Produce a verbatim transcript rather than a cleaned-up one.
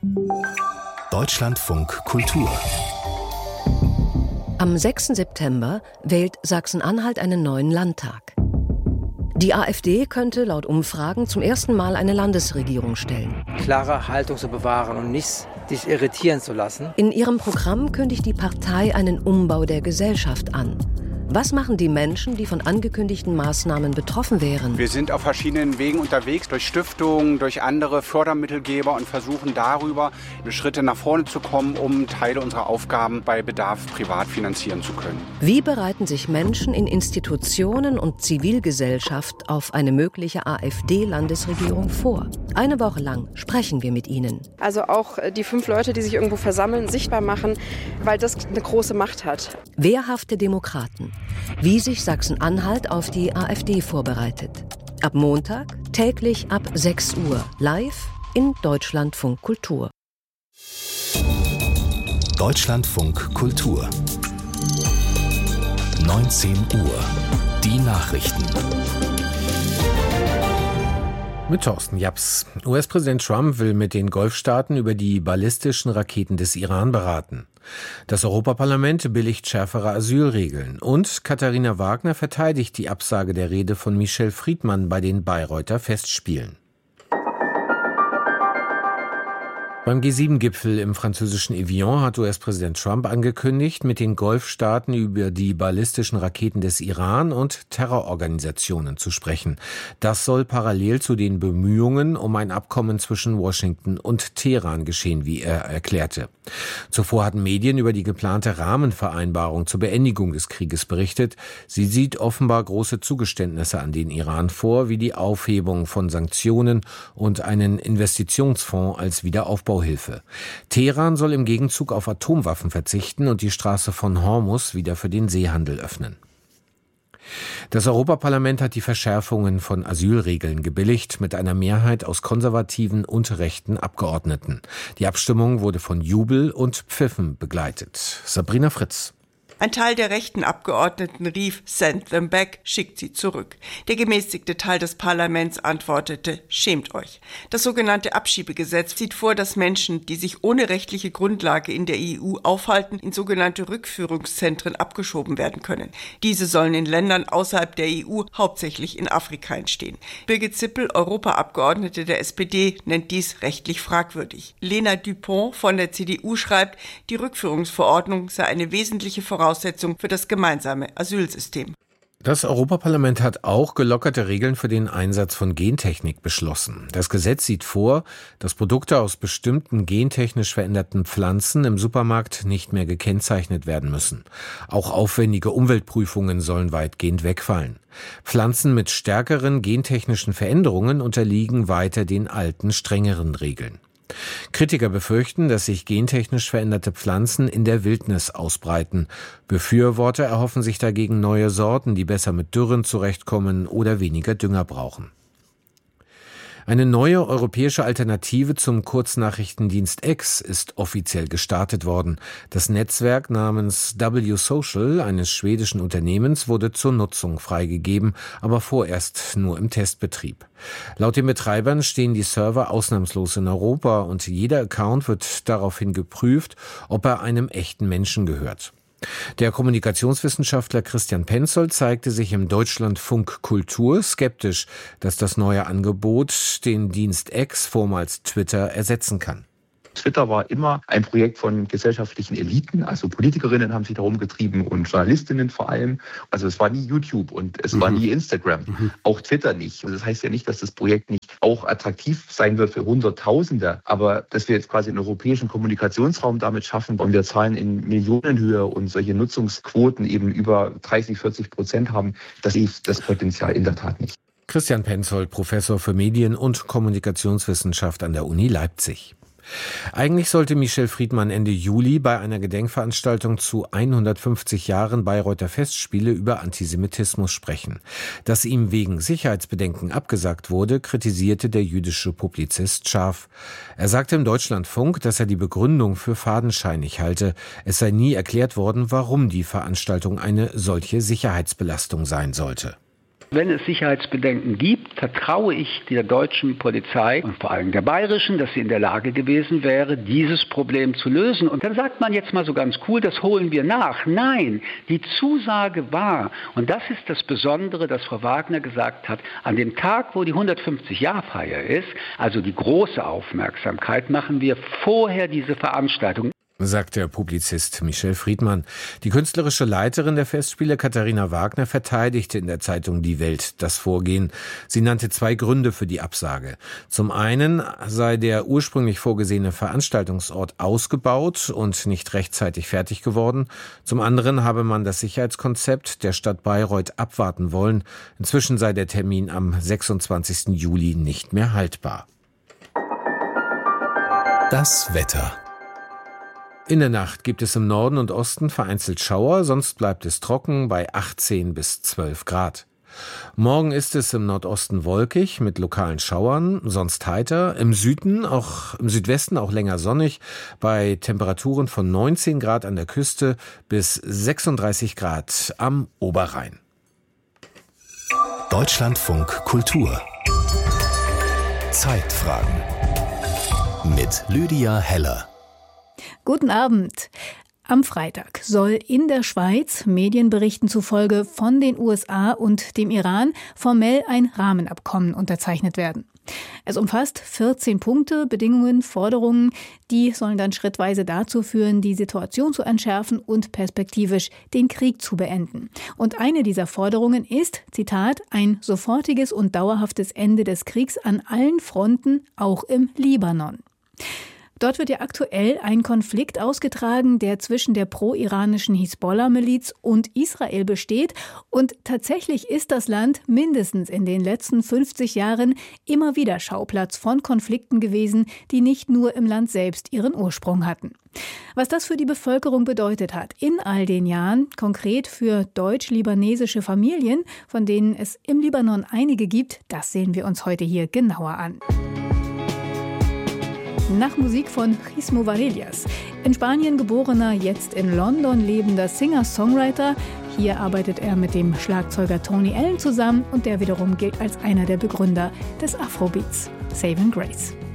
Deutschlandfunk Kultur. Am sechsten September wählt Sachsen-Anhalt einen neuen Landtag. Die AfD könnte laut Umfragen zum ersten Mal eine Landesregierung stellen. Klare Haltung zu bewahren und nicht sich irritieren zu lassen. In ihrem Programm kündigt die Partei einen Umbau der Gesellschaft an. Was machen die Menschen, die von angekündigten Maßnahmen betroffen wären? Wir sind auf verschiedenen Wegen unterwegs, durch Stiftungen, durch andere Fördermittelgeber und versuchen darüber Schritte nach vorne zu kommen, um Teile unserer Aufgaben bei Bedarf privat finanzieren zu können. Wie bereiten sich Menschen in Institutionen und Zivilgesellschaft auf eine mögliche AfD-Landesregierung vor? Eine Woche lang sprechen wir mit ihnen. Also auch die fünf Leute, die sich irgendwo versammeln, sichtbar machen, weil das eine große Macht hat. Wehrhafte Demokraten. Wie sich Sachsen-Anhalt auf die AfD vorbereitet. Ab Montag täglich ab sechs Uhr live in Deutschlandfunk Kultur. Deutschlandfunk Kultur. neunzehn Uhr. Die Nachrichten. Mit Thorsten Japs. U S-Präsident Trump will mit den Golfstaaten über die ballistischen Raketen des Iran beraten. Das Europaparlament billigt schärfere Asylregeln. Und Katharina Wagner verteidigt die Absage der Rede von Michel Friedmann bei den Bayreuther Festspielen. Beim G sieben Gipfel im französischen Evian hat U S-Präsident Trump angekündigt, mit den Golfstaaten über die ballistischen Raketen des Iran und Terrororganisationen zu sprechen. Das soll parallel zu den Bemühungen um ein Abkommen zwischen Washington und Teheran geschehen, wie er erklärte. Zuvor hatten Medien über die geplante Rahmenvereinbarung zur Beendigung des Krieges berichtet. Sie sieht offenbar große Zugeständnisse an den Iran vor, wie die Aufhebung von Sanktionen und einen Investitionsfonds als Wiederaufbau Hilfe. Teheran soll im Gegenzug auf Atomwaffen verzichten und die Straße von Hormuz wieder für den Seehandel öffnen. Das Europaparlament hat die Verschärfungen von Asylregeln gebilligt, mit einer Mehrheit aus konservativen und rechten Abgeordneten. Die Abstimmung wurde von Jubel und Pfiffen begleitet. Sabrina Fritz. Ein Teil der rechten Abgeordneten rief, send them back, schickt sie zurück. Der gemäßigte Teil des Parlaments antwortete, schämt euch. Das sogenannte Abschiebegesetz sieht vor, dass Menschen, die sich ohne rechtliche Grundlage in der E U aufhalten, in sogenannte Rückführungszentren abgeschoben werden können. Diese sollen in Ländern außerhalb der E U, hauptsächlich in Afrika, entstehen. Birgit Zippel, Europaabgeordnete der S P D, nennt dies rechtlich fragwürdig. Lena Dupont von der C D U schreibt, die Rückführungsverordnung sei eine wesentliche Voraussetzung Voraussetzung für das gemeinsame Asylsystem. Das Europaparlament hat auch gelockerte Regeln für den Einsatz von Gentechnik beschlossen. Das Gesetz sieht vor, dass Produkte aus bestimmten gentechnisch veränderten Pflanzen im Supermarkt nicht mehr gekennzeichnet werden müssen. Auch aufwendige Umweltprüfungen sollen weitgehend wegfallen. Pflanzen mit stärkeren gentechnischen Veränderungen unterliegen weiter den alten, strengeren Regeln. Kritiker befürchten, dass sich gentechnisch veränderte Pflanzen in der Wildnis ausbreiten. Befürworter erhoffen sich dagegen neue Sorten, die besser mit Dürren zurechtkommen oder weniger Dünger brauchen. Eine neue europäische Alternative zum Kurznachrichtendienst X ist offiziell gestartet worden. Das Netzwerk namens W Social eines schwedischen Unternehmens wurde zur Nutzung freigegeben, aber vorerst nur im Testbetrieb. Laut den Betreibern stehen die Server ausnahmslos in Europa und jeder Account wird daraufhin geprüft, ob er einem echten Menschen gehört. Der Kommunikationswissenschaftler Christian Penzold zeigte sich im Deutschlandfunk Kultur skeptisch, dass das neue Angebot den Dienst X, vormals Twitter, ersetzen kann. Twitter war immer ein Projekt von gesellschaftlichen Eliten, also Politikerinnen haben sich darum getrieben und Journalistinnen vor allem. Also es war nie YouTube und es mhm. war nie Instagram, mhm. auch Twitter nicht. Also das heißt ja nicht, dass das Projekt nicht auch attraktiv sein wird für Hunderttausende, aber dass wir jetzt quasi einen europäischen Kommunikationsraum damit schaffen und wir Zahlen in Millionenhöhe und solche Nutzungsquoten eben über dreißig, vierzig Prozent haben, das ist das Potenzial in der Tat nicht. Christian Penzold, Professor für Medien- und Kommunikationswissenschaft an der Uni Leipzig. Eigentlich sollte Michel Friedmann Ende Juli bei einer Gedenkveranstaltung zu hundertfünfzig Jahren Bayreuther Festspiele über Antisemitismus sprechen. Dass ihm wegen Sicherheitsbedenken abgesagt wurde, kritisierte der jüdische Publizist scharf. Er sagte im Deutschlandfunk, dass er die Begründung für fadenscheinig halte. Es sei nie erklärt worden, warum die Veranstaltung eine solche Sicherheitsbelastung sein sollte. Wenn es Sicherheitsbedenken gibt, vertraue ich der deutschen Polizei und vor allem der bayerischen, dass sie in der Lage gewesen wäre, dieses Problem zu lösen. Und dann sagt man jetzt mal so ganz cool, das holen wir nach. Nein, die Zusage war, und das ist das Besondere, dass Frau Wagner gesagt hat, an dem Tag, wo die hundertfünfzig-Jahr-Feier ist, also die große Aufmerksamkeit, machen wir vorher diese Veranstaltung. Sagt der Publizist Michel Friedmann. Die künstlerische Leiterin der Festspiele, Katharina Wagner, verteidigte in der Zeitung Die Welt das Vorgehen. Sie nannte zwei Gründe für die Absage. Zum einen sei der ursprünglich vorgesehene Veranstaltungsort ausgebaut und nicht rechtzeitig fertig geworden. Zum anderen habe man das Sicherheitskonzept der Stadt Bayreuth abwarten wollen. Inzwischen sei der Termin am sechsundzwanzigsten Juli nicht mehr haltbar. Das Wetter. In der Nacht gibt es im Norden und Osten vereinzelt Schauer, sonst bleibt es trocken bei achtzehn bis zwölf Grad. Morgen ist es im Nordosten wolkig mit lokalen Schauern, sonst heiter. Im Süden, auch im Südwesten auch länger sonnig, bei Temperaturen von neunzehn Grad an der Küste bis sechsunddreißig Grad am Oberrhein. Deutschlandfunk Kultur. Zeitfragen mit Lydia Heller. Guten Abend. Am Freitag soll in der Schweiz, Medienberichten zufolge, von den U S A und dem Iran formell ein Rahmenabkommen unterzeichnet werden. Es umfasst vierzehn Punkte, Bedingungen, Forderungen, die sollen dann schrittweise dazu führen, die Situation zu entschärfen und perspektivisch den Krieg zu beenden. Und eine dieser Forderungen ist, Zitat, ein sofortiges und dauerhaftes Ende des Kriegs an allen Fronten, auch im Libanon. Dort wird ja aktuell ein Konflikt ausgetragen, der zwischen der pro-iranischen Hisbollah-Miliz und Israel besteht. Und tatsächlich ist das Land mindestens in den letzten fünfzig Jahren immer wieder Schauplatz von Konflikten gewesen, die nicht nur im Land selbst ihren Ursprung hatten. Was das für die Bevölkerung bedeutet hat in all den Jahren, konkret für deutsch-libanesische Familien, von denen es im Libanon einige gibt, das sehen wir uns heute hier genauer an. Nach Musik von Gismo Varillas. In Spanien geborener, jetzt in London lebender Singer-Songwriter. Hier arbeitet er mit dem Schlagzeuger Tony Allen zusammen und der wiederum gilt als einer der Begründer des Afrobeats. Saving Grace.